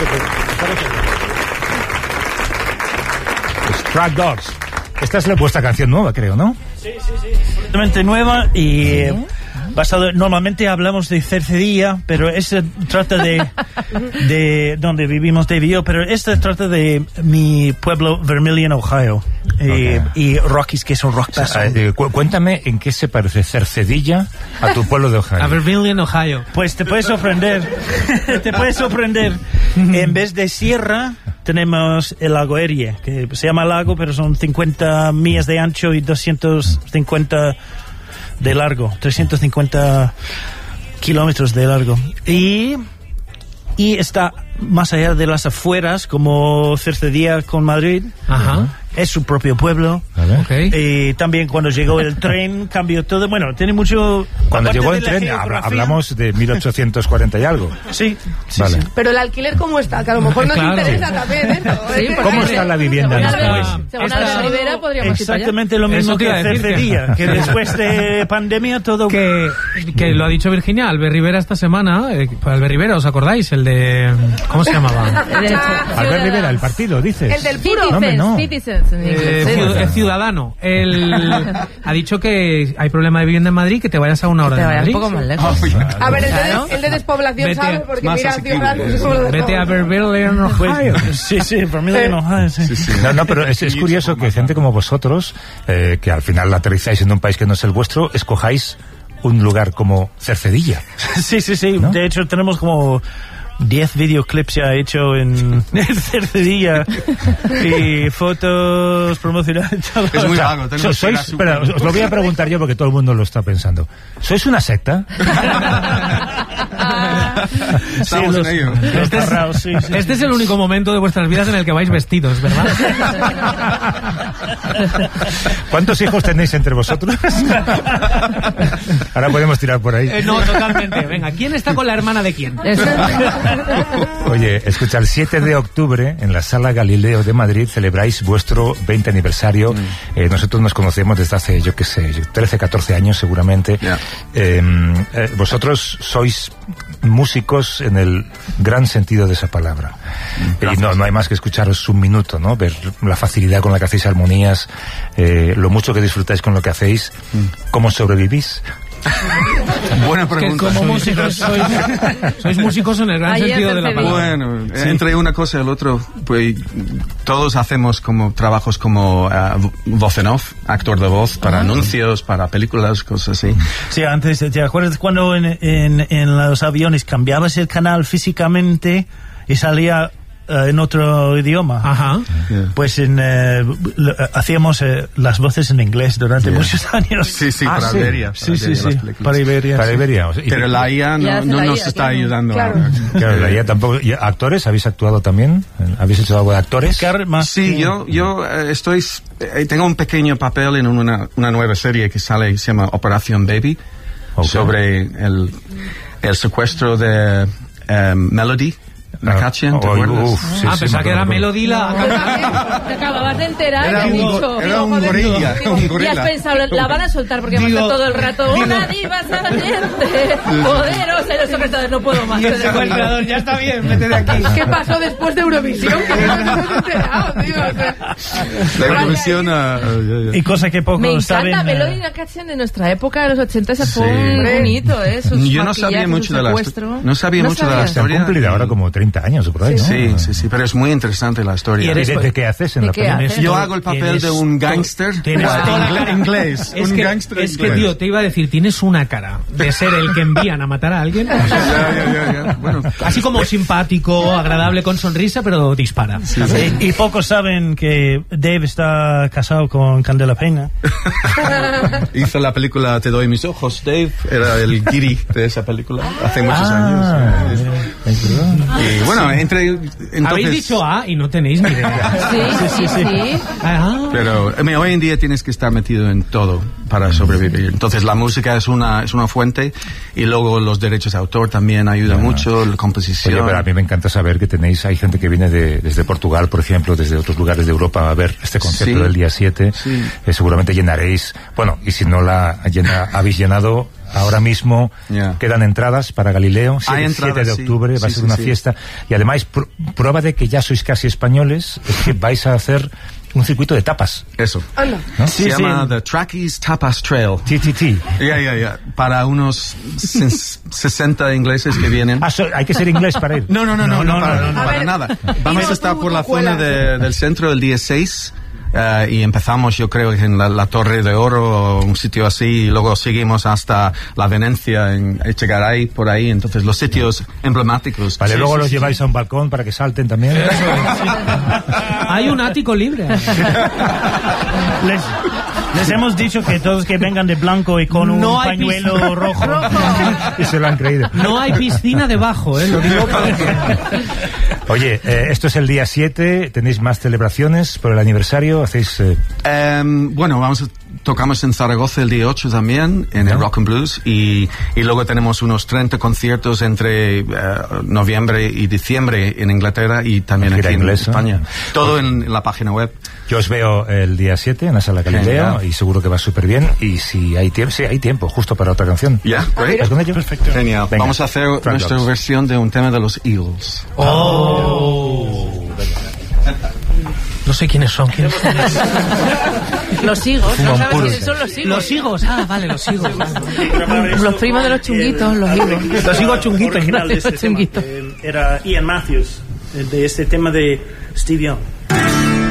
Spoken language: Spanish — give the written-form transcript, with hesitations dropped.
Track Dogs. Esta es vuestra canción nueva, creo, ¿no? Sí. Completamente nueva y basado. Normalmente hablamos de Cercedilla, pero esta trata de donde vivimos Dave y yo, pero esta trata de mi pueblo Vermilion, Ohio. Y Rockies, que es un rock pesado. Cuéntame en qué se parece Cercedilla a tu pueblo de Ohio. A Vermilion, Ohio. Pues te puedes sorprender. En vez de sierra, tenemos el lago Erie, que se llama lago, pero son 50 millas de ancho y 250 de largo, 350 kilómetros de largo. Y está más allá de las afueras, como Cercedilla con Madrid. Ajá. Es su propio pueblo. Okay. Y también cuando llegó el tren cambió todo. Bueno, tiene mucho. Cuando llegó el tren hablamos de 1840 y algo. Sí. Vale. Sí. Pero el alquiler, ¿cómo está? Que a lo mejor nos interesa también, ¿eh? Sí, ¿Cómo está la vivienda? Según la Ribera podríamos ir para allá. Exactamente lo mismo que Cercedilla, que después de pandemia todo... Que lo ha dicho Virginia, Albert Rivera esta semana. Albert Rivera, ¿os acordáis? El de... ¿Cómo se llamaba? Albert Rivera, el partido, dices. El del puro. No. Citizens. El ciudadano. Él ha dicho que hay problema de vivienda en Madrid, que te vayas a una hora de Madrid. Un poco más lejos. A ver, el de despoblación sabe, porque mira, ciudad... Vete a Vermilion, Ohio. Sí, Vermilion, Ohio, sí. No, pero es curioso que gente como vosotros, que al final aterrizáis en un país que no es el vuestro, escojáis un lugar como Cercedilla. Sí. ¿No? De hecho, tenemos como 10 videoclips ya hecho en Cercedilla y fotos promocionales. Es muy vago. Espera, os lo voy a preguntar yo porque todo el mundo lo está pensando. ¿Sois una secta? Estamos en ello. Este es el único momento de vuestras vidas en el que vais vestidos, ¿verdad? ¿Cuántos hijos tenéis entre vosotros? Ahora podemos tirar por ahí. No, totalmente. Venga, ¿quién está con la hermana de quién? Oye, escucha, el 7 de octubre en la Sala Galileo de Madrid celebráis vuestro 20 aniversario. Nosotros nos conocemos desde hace, 13, 14 años seguramente. Vosotros sois músicos en el gran sentido de esa palabra. Y no hay más que escucharos un minuto, ¿no? Ver la facilidad con la que hacéis armonías, lo mucho que disfrutáis con lo que hacéis, cómo sobrevivís. Buena pregunta. Que como músicos sois músicos en el gran sentido de la palabra. Bueno, entre una cosa y el otro, pues todos hacemos como trabajos como voz en off, actor de voz para anuncios, para películas, cosas así. Sí, antes, ¿te acuerdas cuando en los aviones cambiabas el canal físicamente y salía en otro idioma? Ajá. Pues hacíamos las voces en inglés durante muchos años. Sí, para Iberia. Para Iberia. Pero la IA no nos está ayudando. Claro. Claro, la IA tampoco. ¿Y actores? ¿Habéis actuado también? ¿Habéis hecho algo de actores? Sí, yo tengo un pequeño papel en una nueva serie que se llama Operación Baby, sobre el secuestro de Melody. La Kachian, ¿te acuerdas? Pensaba que era Melody Te acababas de enterar. Era un gorila. Y has pensado, la van a soltar porque va a estar todo el rato una diva saliente, poderosa, y los secretarios no puedo más. Y el secuestrador, ya está bien, vete de aquí. ¿Qué pasó después de Eurovisión? Que no nos hemos enterado, tío. La Eurovisión... Y cosa que pocos me saben... encanta Melody la Kachian de nuestra época, de los 80, se fue un bonito, Yo no sabía mucho de la historia. Se han cumplido ahora como 30 años por ahí, ¿no? Sí, pero es muy interesante la historia. ¿Y de qué haces en la película? Yo hago el papel de un gángster inglés. Es que, tío, te iba a decir, tienes una cara de ser el que envían a matar a alguien. Bueno, así como simpático, agradable, con sonrisa, pero dispara. Y pocos saben que Dave está casado con Candela Peña. Hizo la película Te doy mis ojos. Dave era el guiri de esa película hace muchos años. Y bueno, entonces... Habéis dicho A y no tenéis ni idea. Sí. Pero hoy en día tienes que estar metido en todo para sobrevivir. Entonces la música es una fuente y luego los derechos de autor también ayudan mucho, la composición. Oye, pero a mí me encanta saber que hay gente que viene desde Portugal, por ejemplo, desde otros lugares de Europa a ver este concierto del día 7. Seguramente llenaréis, bueno, y si no habéis llenado, ahora mismo quedan entradas para Galileo, 7 de octubre, va a ser una fiesta. Y además, prueba de que ya sois casi españoles, es que vais a hacer un circuito de tapas. Eso. ¿No? Se llama The Trackies Tapas Trail. TTT. Para unos 60 ingleses que vienen. Hay que ser inglés para ir. No, para nada. Vamos a estar por la zona del centro el día 6. Y empezamos, yo creo, en la Torre de Oro, un sitio así, y luego seguimos hasta la Venecia, en Echegaray, por ahí. Entonces, los sitios emblemáticos. Vale, luego los lleváis a un balcón para que salten también. Hay un ático libre. Les hemos dicho que todos que vengan de blanco y con un pañuelo rojo. Y se lo han creído. No hay piscina debajo, lo digo para... Oye, esto es el día 7, ¿tenéis más celebraciones por el aniversario? ¿Hacéis...? Bueno, tocamos en Zaragoza el día 8 también, en el Rock and Blues, y luego tenemos unos 30 conciertos entre noviembre y diciembre en Inglaterra y también aquí en España. Todo en la página web. Yo os veo el día 7 en la Sala Galileo y seguro que va súper bien. Y si hay tiempo, hay tiempo justo para otra canción. ¿Vas con ello? Perfecto. Genial. Venga. Vamos a hacer nuestra versión de un tema de los Eagles. No sé quiénes son. Los higos, ¿no sabes quiénes son los higos? Los higos, vale, los higos. Los primos de los chunguitos, los higos. Los higos chunguitos. Original de este tema, era Ian Matthews, de este tema de Steve Young.